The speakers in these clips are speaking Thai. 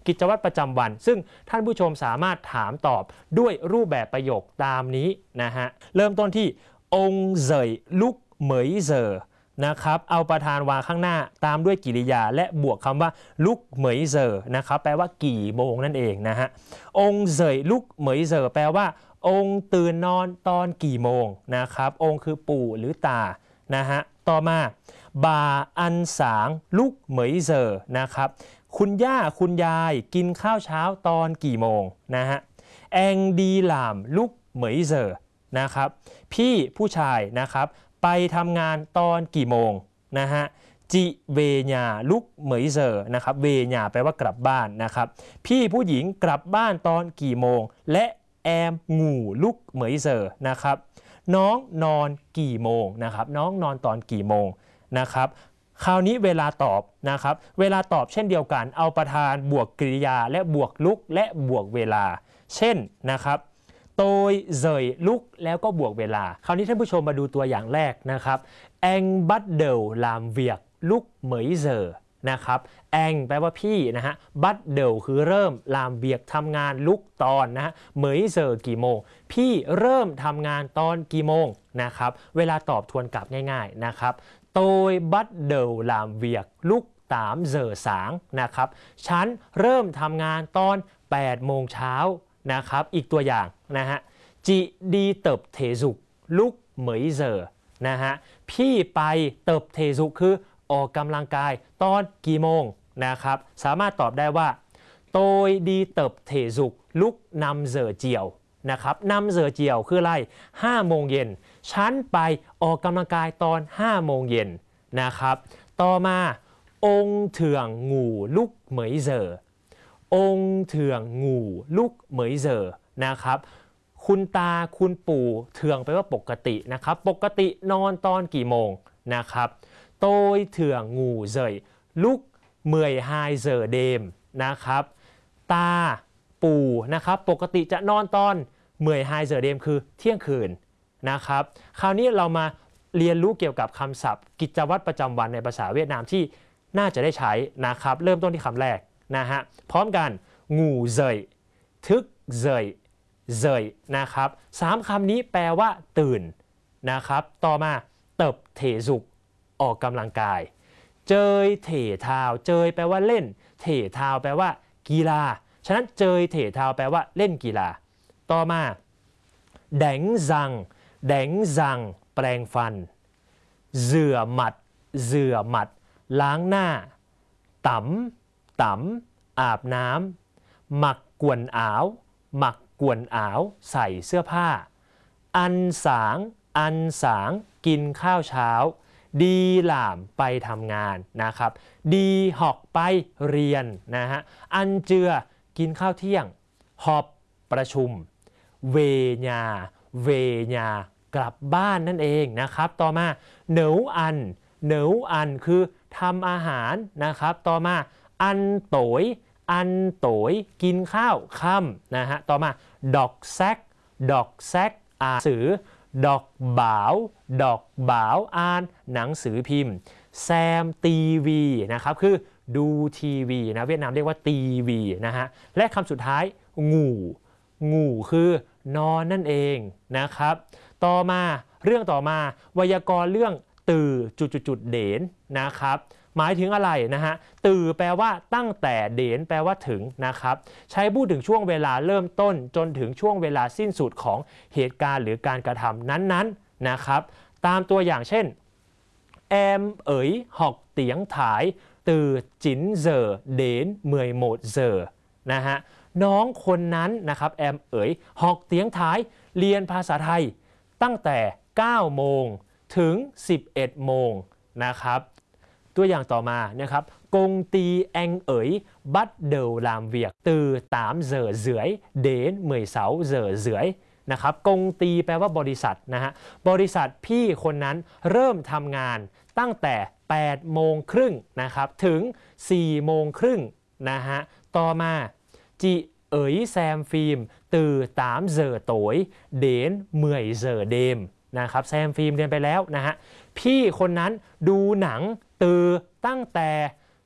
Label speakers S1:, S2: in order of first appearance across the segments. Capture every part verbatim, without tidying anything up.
S1: กิจวัตรประจำวันซึ่งท่านผู้ชมสามารถถามตอบด้วยรูปแบบประโยคตามนี้นะฮะเริ่มต้นที่องเซยลุกเหมยเซอนะครับเอาประธานวางข้างหน้าตามด้วยกริยาและบวกคำว่าลุกเหมยเซอนะครับแปลว่ากี่โมงนั่นเองนะฮะองเซยลุกเหมยเซอแปลว่าองค์ตื่นนอนตอนกี่โมงนะครับองค์คือปู่หรือตานะฮะต่อมาบาอันสางลุกเหมยเซอนะครับคุณย่าคุณยายกินข้าวเช้าตอนกี่โมงนะฮะแองดีหลามลุกเหมยเซอนะครับพี่ผู้ชายนะครับไปทำงานตอนกี่โมงนะฮะจิเวญาลุกเหมยเซอนะครับเวญาแปลว่ากลับบ้านนะครับพี่ผู้หญิงกลับบ้านตอนกี่โมงและแอมงูลุกเหมยเซอนะครับน้องนอนกี่โมงนะครับน้องนอนตอนกี่โมงนะครับคราวนี้เวลาตอบนะครับเวลาตอบเช่นเดียวกันเอาประธานบวกกริยาและบวกลุกและบวกเวลาเช่นนะครับโดยเซยลุกแล้วก็บวกเวลาคราวนี้ท่านผู้ชมมาดูตัวอย่างแรกนะครับแองบัตเดลลามเวียกลุกเหมยเซอนะครับแองแปลว่าพี่นะฮะบัตเดลคือเริ่มลามเบียกทำงานลุกตอนนะฮะเหมยเซอกี่โมงพี่เริ่มทำงานตอนกี่โมงนะครับเวลาตอบทวนกลับง่ายๆนะครับโดยบัตเดลลามเวียกลุกตามเซอสางนะครับฉันเริ่มทำงานตอนแปดโมงเช้านะครับอีกตัวอย่างนะฮะจีดีเติบเทสุกลุกเหมยเซอนะฮะพี่ไปเติบเทสุกคือออกกำลังกายตอนกี่โมงนะครับสามารถตอบได้ว่าโดยดีเติบเทสุกลุกนำเซอเจียวนะครับนำเซอเจียวคืออะไรห้าโมงเย็นฉันไปออกกำลังกายตอนห้าโมงเย็นนะครับต่อมาองเถื่องงูลุกเหมยเซอองเถื่องงูลุกเหมยเซอนะครับคุณตาคุณปู่เถื่องไปว่าปกตินะครับปกตินอนตอนกี่โมงนะครับโดยเถื่องงูเซยลุกเมื่อยไฮเซอเดมนะครับตาปู่นะครับปกติจะนอนตอนเมื่อยไฮเซอเดมคือเที่ยงคืนนะครับคราวนี้เรามาเรียนรู้เกี่ยวกับคำศัพท์กิจวัตรประจำวันในภาษาเวียดนามที่น่าจะได้ใช้นะครับเริ่มต้นที่คำแรกนะฮะพร้อมกันงูเซยทึกเซยเซยนะครับสามคำนี้แปลว่าตื่นนะครับต่อมาเติบเถสุกออกกำลังกายเจยเถเท้าเจยแปลว่าเล่นเถเท้าแปลว่ากีฬาฉะนั้นเจยเถเท้าแปลว่าเล่นกีฬาต่อมาแดงซังแดงซังแปรงฟันเสื่อหมัดเสื่อหมัดล้างหน้าตำตำอาบน้ำหมักกวนอ้าวหมักกวนอ้าวใส่เสื้อผ้าอันสางอันสางกินข้าวเช้าดีหลามไปทำงานนะครับดีหอกไปเรียนนะฮะอันเจือกินข้าวเที่ยงหอบประชุมเวญาเวญากลับบ้านนั่นเองนะครับต่อมาเหนียวอันเหนียวอันคือทำอาหารนะครับต่อมาอันโตยอันโตยกินข้าวค่ำนะฮะต่อมาดอกแซกดอกแซกอ่านหนังสือดอกบ่าวดอกบ่าวอ่านหนังสือพิมพ์แซมทีวีนะครับคือดูทีวีนะเวียดนามเรียกว่าทีวีนะฮะและคำสุดท้ายงูงูคือนอนนั่นเองนะครับต่อมาเรื่องต่อมาไวยากรณ์เรื่องตื่อจุดๆๆเดนนะครับหมายถึงอะไรนะฮะตื่อแปลว่าตั้งแต่เดนแปลว่าถึงนะครับใช้พูดถึงช่วงเวลาเริ่มต้นจนถึงช่วงเวลาสิ้นสุดของเหตุการณ์หรือการกระทำนั้นๆนะครับตามตัวอย่างเช่นแอมเอ๋ยหอกเตียงถ่ายตื่อจินเซอเดนเมื่อยโหมดเซอนะฮะน้องคนนั้นนะครับแอมเอ๋ยหอกเตียงถ่ายเรียนภาษาไทยตั้งแต่เก้าโมงถึงสิบเอ็ดโมงนะครับตัวอย่างต่อมานะครับกงตีแองเอ๋ยบัดเดลลามเวียกตือตามเซอเสือยเดนเมื่อยเสาเซอเสือยนะครับกงตีแปลว่าบริษัทนะฮะบริษัทพี่คนนั้นเริ่มทำงานตั้งแต่แปดโมงครึ่งนะครับถึงสี่โมงครึ่งนะฮะต่อมาจิเอ๋ยแซมฟิล์มตือตามเซอโตยเดนเมื่อยเซอเดมนะครับแซมฟิล์มเรียนไปแล้วนะฮะพี่คนนั้นดูหนังตื่อตั้งแต่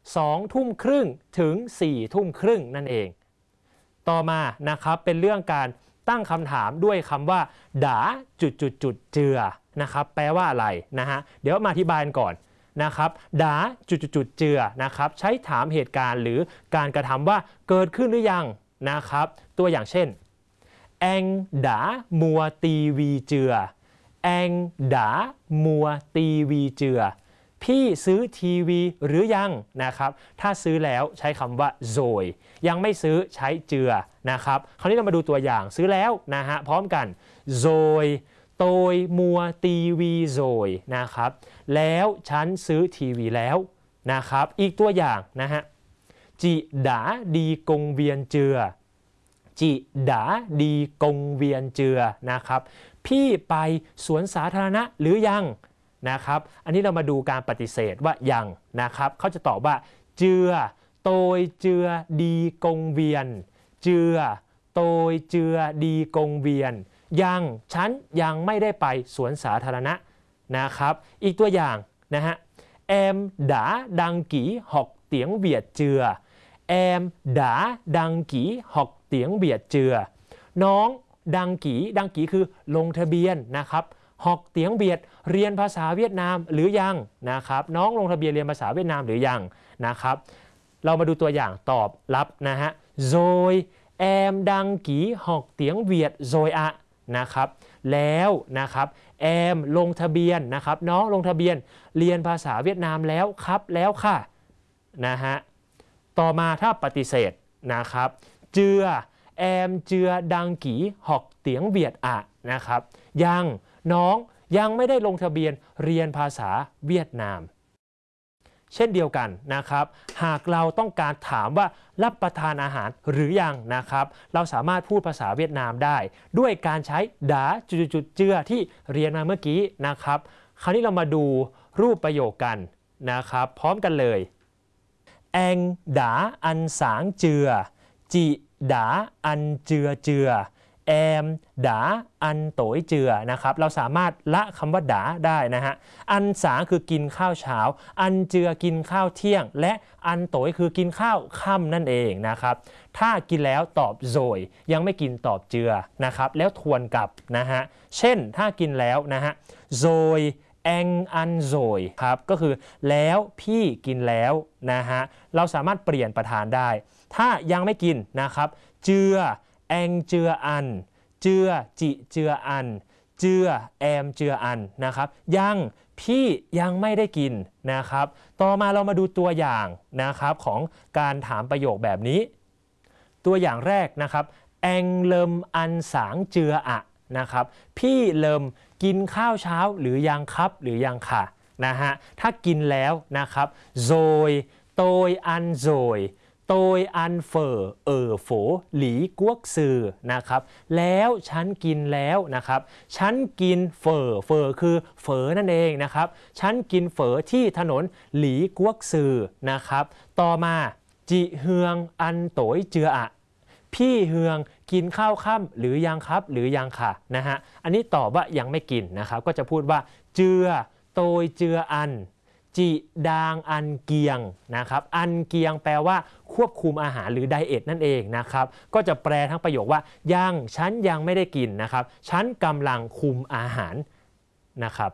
S1: สองทุ่มครึ่งถึงสี่ทุ่มครึ่งนั่นเองต่อมานะครับเป็นเรื่องการตั้งคำถามด้วยคำว่าดาจุดจุดจุดเจือนะครับแปลว่าอะไรนะฮะเดี๋ยวมาอธิบายก่อนนะครับดาจุดจุดจุดเจือนะครับใช้ถามเหตุการณ์หรือการกระทำว่าเกิดขึ้นหรือยังนะครับตัวอย่างเช่นแองดามัวตีวีเจือแองดามัวตีวีเจือพี่ซื้อทีวีหรือยังนะครับถ้าซื้อแล้วใช้คำว่าโซยยังไม่ซื้อใช้เจือนะครับคราวนี้เรามาดูตัวอย่างซื้อแล้วนะฮะพร้อมกันโซยโตยมัวตีวีโซยนะครับแล้วฉันซื้อทีวีแล้วนะครับอีกตัวอย่างนะฮะจิดาดีกงเวียนเจือจิดาดีกงเวียนเจือนะครับพี่ไปสวนสาธารณะหรือยังนะครับอันนี้เรามาดูการปฏิเสธว่ายังนะครับเขาจะตอบว่าเจือโตยเจือดีกงเวียนเจือโตยเจือดีกงเวียนยังฉันยังไม่ได้ไปสวนสาธารณะนะครับอีกตัวอย่างนะฮะแอมดาดังกีหอกเตียงเบียดเจือแอมดาดังกีหอกเตียงเบียดเจือน้องดังกีดังกีคือลงทะเบียนนะครับหอกเตียงเบียดเรียนภาษาเวียดนามหรือยังนะครับน้องลงทะเบียนเรียนภาษาเวียดนามหรือยังนะครับเรามาดูตัวอย่างตอบรับนะฮะโซยแอมดังกีหอกเตียงเวียดโซยอะนะครับแล้วนะครับแอมลงทะเบียนนะครับน้องลงทะเบียนเรียนภาษาเวียดนามแล้วครับแล้วค่ะนะฮะต่อมาถ้าปฏิเสธนะครับเจือแอมเจือดังกีหอกเตียงเวียดอะนะครับยังน้องยังไม่ได้ลงทะเบียนเรียนภาษาเวียดนามเช่นเดียวกันนะครับหากเราต้องการถามว่ารับประทานอาหารหรือยังนะครับเราสามารถพูดภาษาเวียดนามได้ด้วยการใช้ดาจุดๆเจือที่เรียนมาเมื่อกี้นะครับคราวนี้เรามาดูรูปประโยคกันนะครับพร้อมกันเลยแองดาอันสางเจือจิดาอันเจือเจือแอมดาอันโตยเจือนะครับเราสามารถละคำว่าดาได้นะฮะอันสาคือกินข้าวเช้าอันเจือกินข้าวเที่ยงและอันโตยคือกินข้าวค่ำนั่นเองนะครับถ้ากินแล้วตอบโซยยังไม่กินตอบเจือนะครับแล้วทวนกลับนะฮะเช่นถ้ากินแล้วนะฮะโซยแองอันโซยครับก็คือแล้วพี่กินแล้วนะฮะเราสามารถเปลี่ยนประธานได้ถ้ายังไม่กินนะครับเจือแองเจืออันเจือจิเจืออันเจือแอมเจืออันนะครับยังพี่ยังไม่ได้กินนะครับต่อมาเรามาดูตัวอย่างนะครับของการถามประโยคแบบนี้ตัวอย่างแรกนะครับแองเลิมอันสางเจืออะนะครับพี่เลิมกินข้าวเช้าหรือยังครับหรือยังค่ะนะฮะถ้ากินแล้วนะครับโซยโตยอันโซยโตยอันเฟอเออโฝหลีกวกซือนะครับแล้วฉันกินแล้วนะครับฉันกินเฟอเฟอคือเฝอนั่นเองนะครับฉันกินเฝอที่ถนนหลีกวกซือนะครับต่อมาจิเฮืองอันโตยเจืออะพี่เฮืองกินข้าวค่ำหรือยังครับหรือยังค่ะนะฮะอันนี้ตอบว่ายังไม่กินนะครับก็จะพูดว่าเจือโตยเจืออันจิดางอันเกียงนะครับอันเกียงแปลว่าควบคุมอาหารหรือไดเอทนั่นเองนะครับก็จะแปลทั้งประโยคว่ายังฉันยังไม่ได้กินนะครับฉันกำลังคุมอาหารนะครับ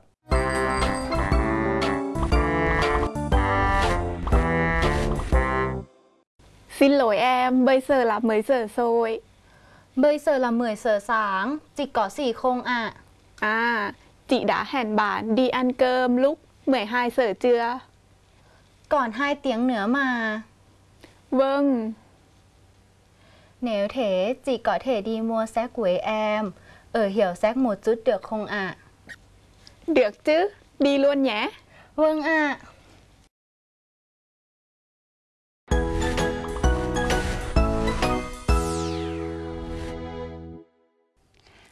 S2: Xin lỗi em, bây giờ là mấy giờ rồi?
S3: Bây giờ là mười giờ sáng, chị có gì không ạ?
S2: À, chị đã hẹn bạn đi ăn cơm lúc mười hai giờ chưa?
S3: Còn hai tiếng nữa mà.
S2: Vâng.
S3: Nếu thế, chị có thể đi mua sách với em, ở hiểu sách một chút được không ạ?
S2: Được chứ, đi luôn nhé.
S3: Vâng ạ.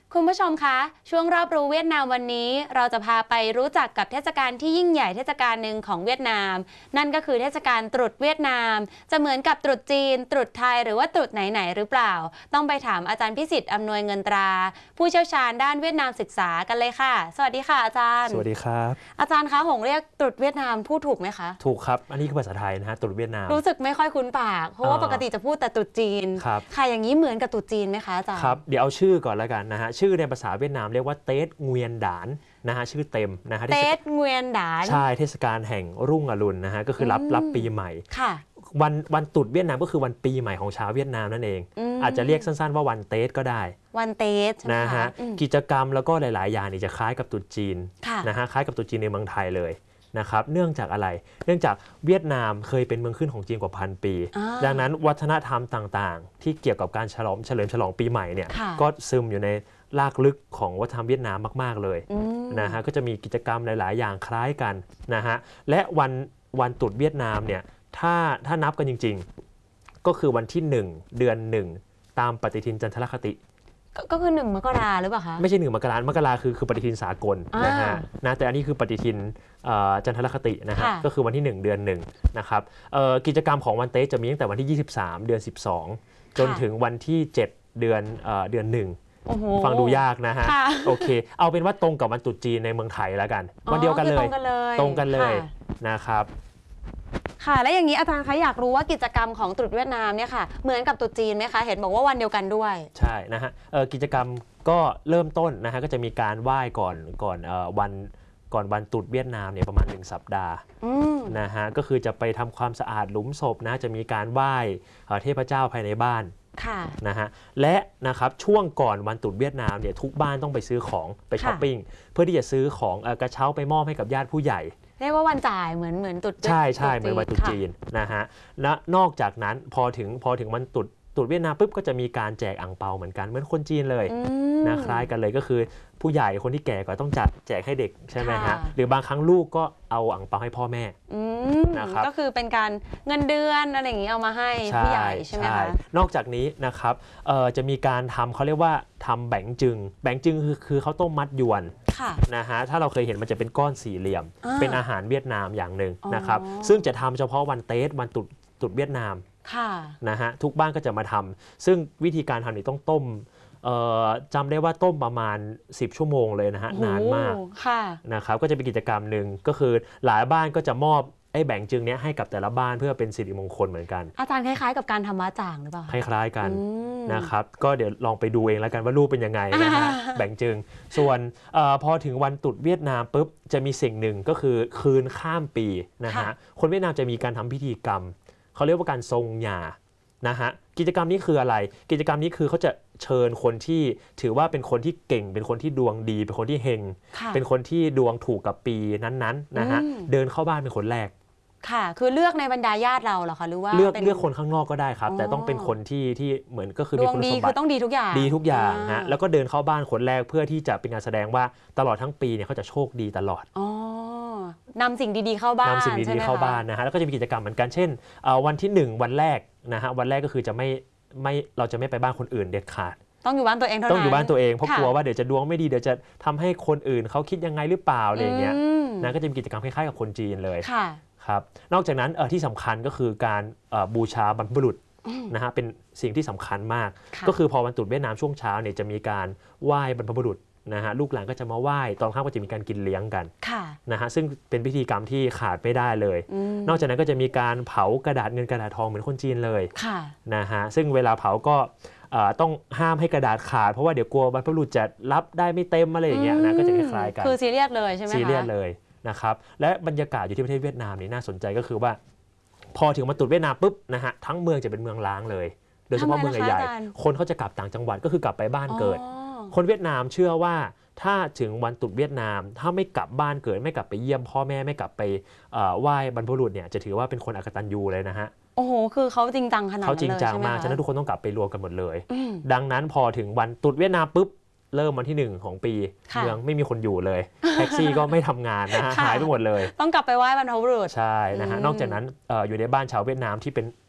S4: คุณผู้ชมคะช่วงรอบรู้เวียดนามวันนี้เราจะพาไปรู้จักกับเทศกาลที่ยิ่งใหญ่เทศกาลหนึ่งของเวียดนาม นั่นก็คือเทศกาลตรุษเวียดนามจะเหมือนกับตรุษจีนตรุษไทยหรือว่าตรุษไหนๆหรือเปล่าต้องไปถามอาจารย์พิสิทธิ์อำนวยเงินตราผู้เชี่ยวชาญด้านเวียดนามศึกษากันเลยค่ะสวัสดีค่ะอาจารย์
S1: สวัสดีครับ
S4: อาจารย์คะหงเรียกตรุษเวียดนามพูดถูกไหมคะ
S1: ถูกครับอันนี้คือภาษาไทยนะฮะตรุษเวียดนาม
S4: รู้สึกไม่ค่อยคุ้นปากเพราะว่าปกติจะพูดแต่ตรุษจีนค่ะอย่างนี้เหมือนกับตรุษจีนไหมคะอาจารย์
S1: ครับเดี๋ยวเอาชื่อก่อนแล้วกันนะฮะชื่อในภาษาเวียดนามเรียกว่าเตสเงวียนดานนะฮะชื่อเต็มนะฮะ
S4: เตสเงวียนดาน
S1: ใช่เทศกาลแห่งรุ่งอรุณนะฮะก็คือรับรับปีใหม่
S4: ค่ะ
S1: วันวันตรุษเวียดนามก็คือวันปีใหม่ของชาวเวียดนามนั่นเองอาจจะเรียกสั้นๆว่าวันเตสก็ได้
S4: วันเตส
S1: นะฮะกิจกรรมแล้วก็หลายๆอย่างนี่จะคล้ายกับตรุษจีนนะฮะคล้ายกับตรุษจีนในเมืองไทยเลยนะครับเนื่องจากอะไรเนื่องจากเวียดนามเคยเป็นเมืองขึ้นของจีนกว่าพันปีดังนั้นวัฒนธรรมต่างๆที่เกี่ยวกับการฉลองเฉลิมฉลองปีใหม่เนี่ยก็ซึมอยู่ในรากลึกของวัฒนธรรมเวียดนามมากๆเลยนะฮะก็จะมีกิจกรรมหลายๆอย่างคล้ายกันนะฮะและวันวันตรุษเวียดนามเนี่ยถ้าถ้านับกันจริงๆก็คือวันที่หนึ่งเดือนหนึ่งตามปฏิทินจันทรคติ
S4: ก็คือหนึ่งมกราหรือเปล่าคะ
S1: ไม่ใช่หนึ่งมกรามกราคือคือปฏิทินสากลนะฮะนะแต่อันนี้คือปฏิทินจันทรคตินะฮะก็คือวันที่หนึ่งเดือนหนึ่งนะครับกิจกรรมของวันเตสจะมีตั้งแต่วันที่ยี่สิบสามเดือนสิบสองจนถึงวันที่เจ็ดเดือนเดือนหนึ่งฟังดูยากนะฮะโอเคเอาเป็นว่าตรงกับวันตรุษจีนในเมืองไทยแล้วกันวันเดียวกันเลยตรงกันเลยนะครับ
S4: ค่ะและอย่างนี้อาจารย์คะอยากรู้ว่ากิจกรรมของตรุษเวียดนามเนี่ยค่ะเหมือนกับตรุษจีนไหมคะเห็นบอกว่าวันเดียวกันด้วย
S1: ใช่นะฮะกิจกรรมก็เริ่มต้นนะฮะก็จะมีการไหว้ก่อนก่อนวันก่อนวันตรุษเวียดนามเนี่ยประมาณหนึ่งสัปดาห์นะฮะก็คือจะไปทำความสะอาดหลุมศพนะจะมีการไหว้เทพเจ้าภายในบ้านนะฮะและนะครับช่วงก่อนวันตรุษเวียดนามเนี่ยทุกบ้านต้องไปซื้อของไปช้อปปิ้งเพื่อที่จะซื้อของกระเช้าไปมอบให้กับญาติผู้ใหญ่
S4: เรียกว่าวันจ่ายเหมือนเหมือนตรุษ
S1: ใช่ใช่เหมือนวันตรุษจีนนะฮะและนอกจากนั้นพอถึงพอถึงวันตรุษตรุษเวียดนามปุ๊บก็จะมีการแจกอั่งเปาเหมือนกันเหมือนคนจีนเลยนะคล้ายกันเลยก็คือผู้ใหญ่คนที่แก่ก็ต้องจัดแจกให้เด็กใช่ไหมฮะหรือบางครั้งลูกก็เอาอั่งเปาให้พ่อแม่
S4: นะครับก็คือเป็นการเงินเดือนอะไรอย่างนี้เอามาให้ผู้ใหญ่ใช่ไหมคะ
S1: นอกจากนี้นะครับจะมีการทำเขาเรียกว่าทำแบงจึงแบงจึงคือคือเขาต้มมัดยวนนะฮะถ้าเราเคยเห็นมันจะเป็นก้อนสี่เหลี่ยมเป็นอาหารเวียดนามอย่างหนึ่งนะครับซึ่งจะทำเฉพาะวันเตสวันตรุษตรุษเวียดนามนะฮะทุกบ้านก็จะมาทำซึ่งวิธีการทำนี่ต้องต้มจำได้ว่าต้มประมาณสิบชั่วโมงเลยนะฮะนานมากนะครับก็จะเป็นกิจกรรมหนึ่งก็คือหลายบ้านก็จะมอบไอ้แบ่งจึงเนี้ยให้กับแต่ละบ้านเพื่อเป็นสิริมงคลเหมือนกัน
S4: อาจารย์คล้ายๆกับการทำม้าจ่างหรือเปล่า
S1: คล้ายๆกันนะครับก็เดี๋ยวลองไปดูเองแล้วกันว่ารูปเป็นยังไงนะฮะแบ่งจึงส่วนพอถึงวันตรุษเวียดนามปุ๊บจะมีสิ่งหนึ่งก็คือคืนข้ามปีนะฮะคนเวียดนามจะมีการทำพิธีกรรมเขาเรียกว่าการทรงหย่านะฮะกิจกรรมนี้คืออะไรกิจกรรมนี้คือเขาจะเชิญคนที่ถือว่าเป็นคนที่เก่งเป็นคนที่ดวงดีเป็นคนที่เฮงเป็นคนที่ดวงถูกกับปีนั้นๆนะฮะเดินเข้าบ้านเป็นคนแรก
S4: ค่ะคือเลือกในบรรดาญาติเราเหรอคะหรือว่า
S1: เลือกเลือกคนข้างนอกก็ได้ครับแต่ต้องเป็นคนที่ที่เหมือนก็คือ
S4: มีคุณสมบัติคือต้องดีทุกอย่าง
S1: ดีทุกอย่างนะแล้วก็เดินเข้าบ้านคนแรกเพื่อที่จะเป็นการแสดงว่าตลอดทั้งปีเนี่ยเขาจะโชคดีตลอด
S4: อ๋อนำสิ่งดีๆเข้าบ้าน
S1: นำสิ่งดีๆเข้าบ้านนะฮะแล้วก็จะมีกิจกรรมเหมือนกันเช่นวันที่หนึ่งวันแรกนะฮะวันแรกก็คือจะไม่ไม่เราจะไม่ไปบ้านคนอื่นเด็ดขาด
S4: ต้องอยู่บ้านตัวเองเท่านั้น
S1: ต้องอยู่บ้านตัวเองเพราะกลัวว่าเดี๋ยวจะดวงไม่ดีเดี๋ยวจะทำให้คนอื่นเขาคิดยังไงหรือเปล่าอะไรอย่างเงี้ยนะก็จะมีกิจกรรมคล้ายๆกับคนจีนเลยครับนอกจากนั้นที่สำคัญก็คือการบูชาบรรพบุรุษนะฮะเป็นสิ่งที่สำคัญมากก็คือพอวันตรุษเวียดนามช่วงเช้าเนี่ยจะมีการไหว้บรรพบุรุษนะฮะลูกหลานก็จะมาไหว้ตอนค่ำก็จะมีการกินเลี้ยงกันนะฮะซึ่งเป็นพิธีกรรมที่ขาดไม่ได้เลยนอกจากนั้นก็จะมีการเผากระดาษเงินกระดาษทองเหมือนคนจีนเลยนะฮะซึ่งเวลาเผาก็ต้องห้ามให้กระดาษขาดเพราะว่าเดี๋ยวกลัวบรรพบุรุษจะรับได้ไม่เต็มอะไรอย่างเงี้ยนะก็จะคล้ายๆกัน
S4: คือซีเรียสเลยใช่ไหมคะ
S1: ซีเรียสเลยนะครับและบรรยากาศอยู่ที่ประเทศเวียดนามนี่น่าสนใจก็คือว่าพอถึงวันตรุษเวียดนามปุ๊บนะฮะทั้งเมืองจะเป็นเมืองล้างเลยโดยเฉพาะเมืองใหญ่ๆคนเขาจะกลับต่างจังหวัดก็คือกลับไปบ้านเกิดคนเวียดนามเชื่อว่าถ้าถึงวันตรุษเวียดนามถ้าไม่กลับบ้านเกิดไม่กลับไปเยี่ยมพ่อแม่ไม่กลับไปไหว้บรรพบุรุษเนี่ยจะถือว่าเป็นคนอกตัญญูเลยนะฮะ
S4: โอ้โหคือเขาจริงจังขนาดนั้นเลย
S1: เขาจริงจังมากฉะนั้นทุกคนต้องกลับไปรวมกันหมดเลยดังนั้นพอถึงวันตรุษเวียดนามปุ๊บเริ่มวันที่หนึ่งของปีเมืองไม่มีคนอยู่เลยแท็กซี่ก็ไม่ทำงานนะฮะหายไปหมดเลย
S4: ต้องกลับไปไหว้บรรพบุรุษ
S1: ใช่นะฮะนอกจากนั้นอยู่ในบ้านชาวเวียดนามที่เป็น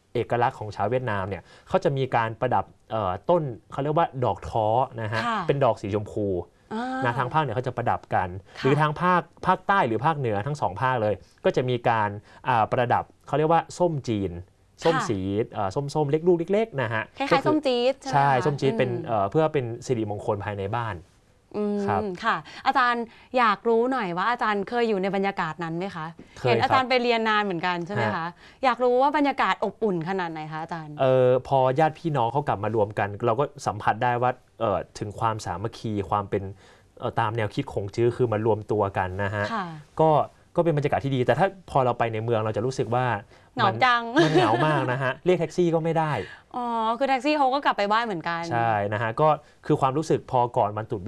S1: เอกลักษณ์ของชาวเวียดนามเนี่ยเขาจะมีการประดับต้นเขาเรียกว่าดอกท้อนะฮะเป็นดอกสีชมพูนะทางภาคเหนือเขาจะประดับกันหรือทางภาคภาคใต้หรือภาคเหนือทั้งสองภาคเลยก็จะมีการประดับเขาเรียกว่าส้มจีนส้มสีส้มๆเล็กลูกเล็กๆนะฮะ
S4: คล้ายๆส้มจี๊ด
S1: ใช่ส้มจี๊ดเป็นเพื่อเป็นสิริมงคลภายในบ้าน
S4: ครับค่ะอาจารย์อยากรู้หน่อยว่าอาจารย์เคยอยู่ในบรรยากาศนั้นไหมคะเห็นอาจารย์ไปเรียนนานเหมือนกันใช่ไหมคะอยากรู้ว่าบรรยากาศอบอุ่นขนาดไหนคะอาจารย์
S1: เออพอญาติพี่น้องเขากลับมารวมกันเราก็สัมผัสได้ว่าเอ่อถึงความสามัคคีความเป็นตามแนวคิดของจื้อคือมารวมตัวกันนะฮะก็ก็เป็นบรรยากาศที่ดีแต่ถ้าพอเราไปในเมืองเราจะรู้สึกว่า
S4: เหงาจัง
S1: มันเหงามากนะฮะเรียกแท็กซี่ก็ไม่ได้
S4: อ๋อคือแท็กซี่เขาก็กลับไปบ้านเหมือนกัน
S1: ใช่นะฮะก็คือความรู้สึกพอก่อนวันตรุษ